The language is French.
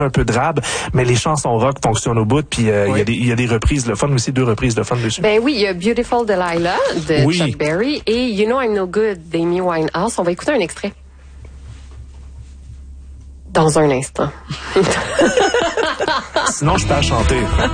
un peu drabe, mais les chansons rock fonctionnent au bout, puis il y a des reprises le fun aussi, 2 reprises de fun dessus. Ben oui, il y a Beautiful Delilah de Chuck Berry et You Know I'm No Good d'Amy Winehouse. On va écouter un extrait. Dans un instant. Sinon, je peux chanter.